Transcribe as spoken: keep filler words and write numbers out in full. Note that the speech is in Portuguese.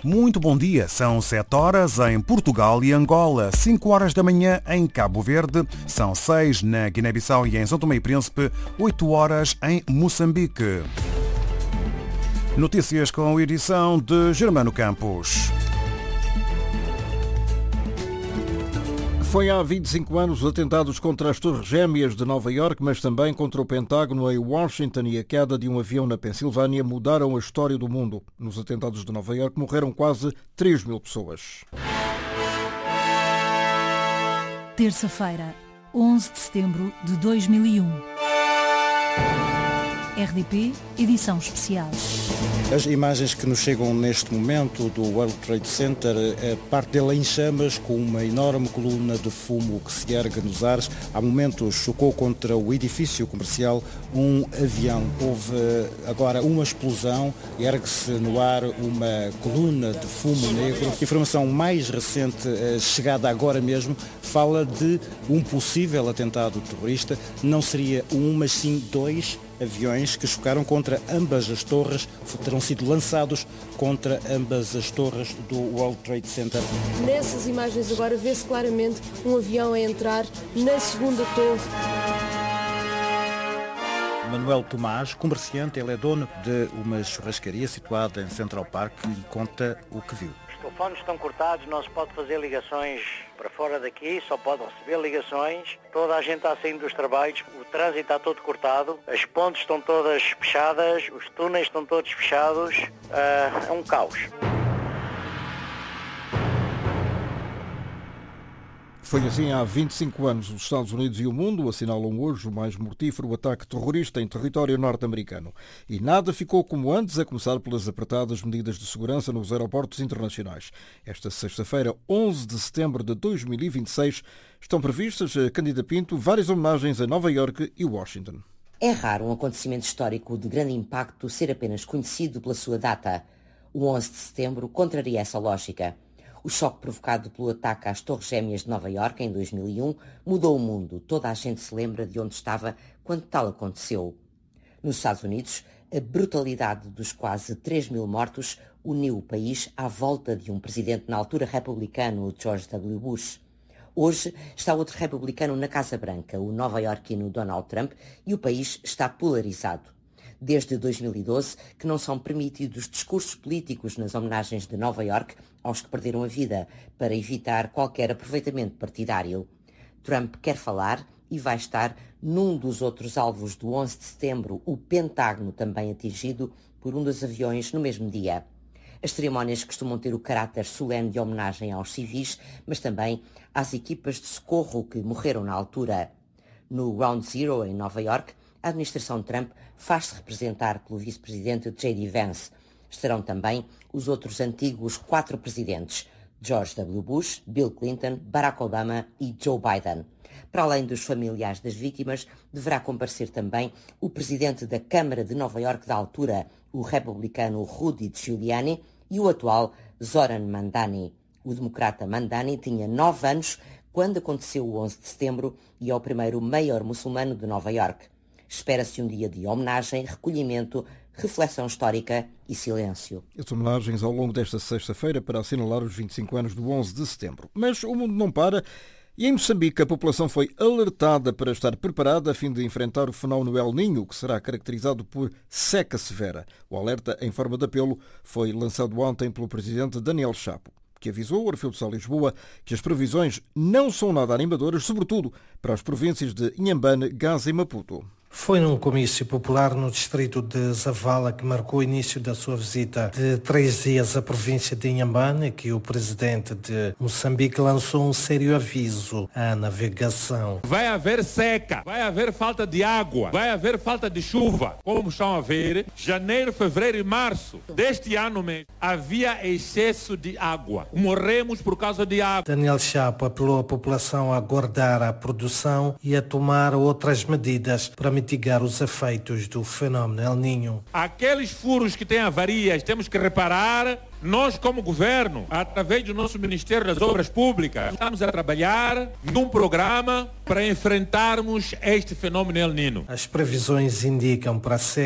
Muito bom dia, são sete horas em Portugal e Angola, cinco horas da manhã em Cabo Verde, são seis na Guiné-Bissau e em São Tomé e Príncipe, oito horas em Moçambique. Notícias com edição de Germano Campos. Foi há vinte e cinco anos os atentados contra as Torres Gêmeas de Nova Iorque, mas também contra o Pentágono em Washington e a queda de um avião na Pensilvânia mudaram a história do mundo. Nos atentados de Nova Iorque morreram quase três mil pessoas. Terça-feira, onze de setembro de dois mil e um. R D P, edição especial. As imagens que nos chegam neste momento do World Trade Center, parte dele em chamas, com uma enorme coluna de fumo que se ergue nos ares. Há momentos chocou contra o edifício comercial um avião. Houve agora uma explosão, ergue-se no ar uma coluna de fumo negro. A informação mais recente, chegada agora mesmo, fala de um possível atentado terrorista. Não seria um, mas sim dois aviões que chocaram contra ambas as torres, terão sido lançados contra ambas as torres do World Trade Center. Nessas imagens agora vê-se claramente um avião a entrar na segunda torre. Manuel Tomás, comerciante, ele é dono de uma churrascaria situada em Central Park e conta o que viu. Os telefones estão cortados, não se pode fazer ligações para fora daqui, só pode receber ligações. Toda a gente está saindo dos trabalhos, o trânsito está todo cortado, as pontes estão todas fechadas, os túneis estão todos fechados, uh, é um caos. Foi assim há vinte e cinco anos. Os Estados Unidos e o mundo assinalam hoje o mais mortífero ataque terrorista em território norte-americano. E nada ficou como antes, a começar pelas apertadas medidas de segurança nos aeroportos internacionais. Esta sexta-feira, onze de setembro de dois mil e vinte e seis, estão previstas, Cândida Pinto, várias homenagens a Nova Iorque e Washington. É raro um acontecimento histórico de grande impacto ser apenas conhecido pela sua data. O onze de setembro contraria essa lógica. O choque provocado pelo ataque às Torres Gêmeas de Nova Iorque em dois mil e um mudou o mundo. Toda a gente se lembra de onde estava quando tal aconteceu. Nos Estados Unidos, a brutalidade dos quase três mil mortos uniu o país à volta de um presidente na altura republicano, George W. Bush. Hoje está outro republicano na Casa Branca, o nova-iorquino Donald Trump, e o país está polarizado. Desde dois mil e doze, que não são permitidos discursos políticos nas homenagens de Nova Iorque aos que perderam a vida, para evitar qualquer aproveitamento partidário. Trump quer falar e vai estar num dos outros alvos do onze de setembro, o Pentágono, também atingido por um dos aviões no mesmo dia. As cerimónias costumam ter o caráter solene de homenagem aos civis, mas também às equipas de socorro que morreram na altura. No Ground Zero, em Nova Iorque, a administração Trump faz-se representar pelo vice-presidente J D Vance. Estarão também os outros antigos quatro presidentes, George W. Bush, Bill Clinton, Barack Obama e Joe Biden. Para além dos familiares das vítimas, deverá comparecer também o presidente da Câmara de Nova Iorque da altura, o republicano Rudy Giuliani, e o atual Zoran Mandani. O democrata Mandani tinha nove anos quando aconteceu o onze de setembro e é o primeiro mayor muçulmano de Nova Iorque. Espera-se um dia de homenagem, recolhimento, reflexão histórica e silêncio. As homenagens ao longo desta sexta-feira para assinalar os vinte e cinco anos do onze de setembro. Mas o mundo não para e em Moçambique a população foi alertada para estar preparada a fim de enfrentar o fenómeno El Niño, que será caracterizado por seca severa. O alerta em forma de apelo foi lançado ontem pelo presidente Daniel Chapo, que avisou o Orfeu de Sá Lisboa que as previsões não são nada animadoras, sobretudo para as províncias de Inhambane, Gaza e Maputo. Foi num comício popular no distrito de Zavala que marcou o início da sua visita de três dias à província de Inhambane que o presidente de Moçambique lançou um sério aviso à navegação. Vai haver seca, vai haver falta de água, vai haver falta de chuva. Como estão a ver, janeiro, fevereiro e março deste ano mesmo, havia excesso de água. Morremos por causa de água. Daniel Chapo apelou à população a guardar a produção e a tomar outras medidas para mitigar os efeitos do fenómeno El Niño. Aqueles furos que têm avarias temos que reparar. Nós, como governo, através do nosso Ministério das Obras Públicas, estamos a trabalhar num programa para enfrentarmos este fenómeno El Niño. As previsões indicam para a seca